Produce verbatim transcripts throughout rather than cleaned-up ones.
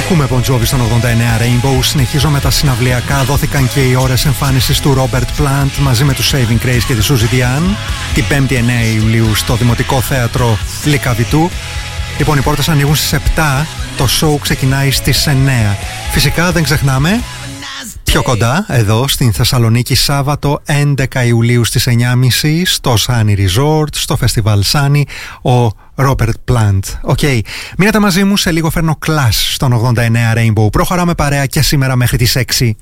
Ακούμε Bon Jovi στον ογδόντα εννέα Rainbow. Συνεχίζω με τα συναυλιακά. Δόθηκαν και οι ώρες εμφάνισης του Robert Plant μαζί με τους Saving Grace και τη Suzy Dian την πέμπτη εννέα Ιουλίου στο Δημοτικό Θέατρο Λυκαβητού. Λοιπόν, οι πόρτες ανοίγουν στις επτά. Το show ξεκινάει στις εννέα. Φυσικά δεν ξεχνάμε, πιο κοντά, εδώ στην Θεσσαλονίκη, Σάββατο έντεκα Ιουλίου στις εννιά και μισή στο Sunny Resort, στο Festival Sunny, ο Robert Plant. Οκ, okay. Μείνετε μαζί μου, σε λίγο φέρνω Clash στον ογδόντα εννέα Rainbow. Προχωράμε παρέα και σήμερα μέχρι τις έξι.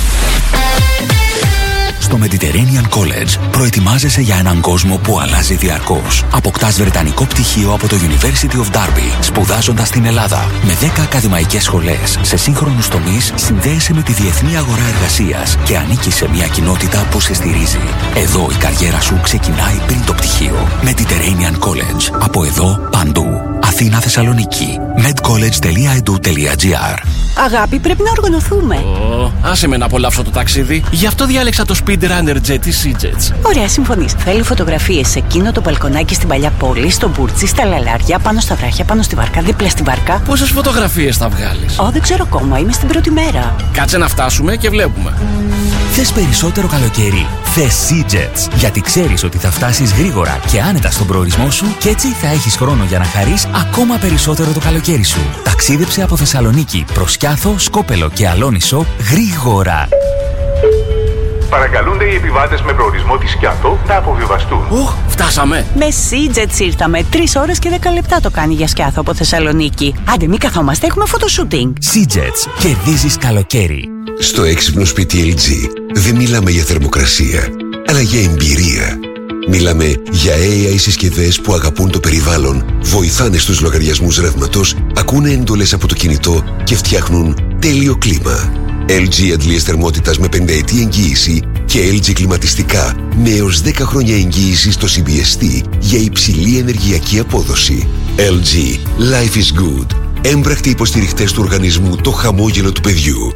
Στο Mediterranean College προετοιμάζεσαι για έναν κόσμο που αλλάζει διαρκώς. Αποκτάς βρετανικό πτυχίο από το University of Derby, σπουδάζοντας στην Ελλάδα. Με δέκα ακαδημαϊκές σχολές σε σύγχρονους τομείς, συνδέεσαι με τη διεθνή αγορά εργασίας και ανήκεις σε μια κοινότητα που σε στηρίζει. Εδώ η καριέρα σου ξεκινάει πριν το πτυχίο. Mediterranean College. Από εδώ, παντού. Αθήνα, Θεσσαλονίκη. medcollege.edu.gr. Αγάπη, πρέπει να οργανωθούμε. Oh, άσε με να απολαύσω το ταξίδι. Γι' αυτό διάλεξα το Speedrunner Jet της Sea-Jets. Ωραία, συμφωνείς. Θέλω φωτογραφίες σε εκείνο το μπαλκονάκι στην παλιά πόλη, στο Μπούρτσι, στα λαλάρια, πάνω στα βράχια, πάνω στη βάρκα, δίπλα στη βάρκα. Πόσες φωτογραφίες θα βγάλεις? Ω, δεν ξέρω ακόμα. Είμαι στην πρώτη μέρα. Κάτσε να φτάσουμε και βλέπουμε. Θες περισσότερο καλοκαίρι? Θες Sea-Jets. Γιατί ξέρεις ότι θα φτάσεις γρήγορα και άνετα στον προορισμό σου και έτσι θα έχεις χρόνο για να χαρείς ακόμα περισσότερο το καλοκαίρι σου. Ταξίδεψε από Θεσσαλονίκη προς Σκιάθο, Σκόπελο και Αλόνισο γρήγορα. Παρακαλούνται οι επιβάτες με προορισμό τη Σκιάθο να αποβιβαστούν. Οχ, φτάσαμε. Με Sea-Jets ήρθαμε. Τρεις ώρες και δέκα λεπτά το κάνει για Σκιάθο από Θεσσαλονίκη. Άντε, μην καθόμαστε, έχουμε φωτοσούτινγκ. Sea-Jets. Κερδίζεις καλοκαίρι. Στο έξυπνο σπίτι ελ τζι δεν μιλάμε για θερμοκρασία, αλλά για εμπειρία. Μιλάμε για έι άι συσκευές που αγαπούν το περιβάλλον, βοηθάνε στους λογαριασμούς ρεύματος, ακούνε εντολές από το κινητό και φτιάχνουν τέλειο κλίμα. ελ τζι αντλίες θερμότητας με πενταετή εγγύηση και ελ τζι κλιματιστικά με έως δέκα χρόνια εγγύηση στο σι μπι ες τι για υψηλή ενεργειακή απόδοση. ελ τζι. Life is good. Έμπρακτοι υποστηριχτές του οργανισμού Το Χαμόγελο του Παιδιού.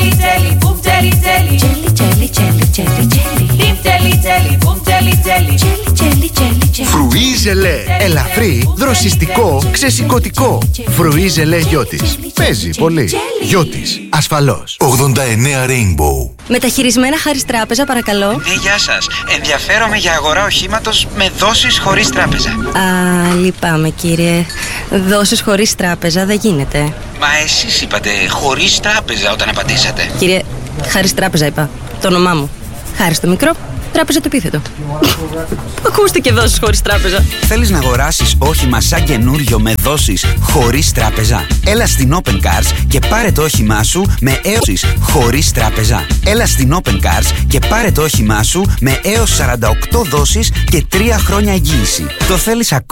Φρουί ζελέ. Ελαφρύ, δροσιστικό, ξεσηκωτικό. Φρουί ζελέ Γιώτης. Παίζει πολύ. Γιώτης. Ασφαλώς. ογδόντα εννέα Rainbow. Μεταχειρισμένα Χάρις Τράπεζα, παρακαλώ. Ναι, γεια σας. Ενδιαφέρομαι για αγορά οχήματος με δόσεις χωρίς τράπεζα. Α, λυπάμαι κύριε. Δόσεις χωρίς τράπεζα δεν γίνεται. Μα εσείς είπατε χωρίς τράπεζα όταν απαντήσατε. Κύριε, Χάρις Τράπεζα είπα. Το όνομά μου. Χάρις το μικρό, Τράπεζα το επίθετο. Ακούστηκε δόσεις χωρίς τράπεζα. Θέλεις να αγοράσεις όχημα σαν καινούριο με δόσεις χωρίς τράπεζα? Έλα στην Open Cars και πάρε το όχημά σου με έως χωρίς τράπεζα. Έλα στην Open Cars και πάρε το όχημά σου με έως σαράντα οκτώ δόσεις και τρία χρόνια εγγύηση. Το θέλεις ακόμα?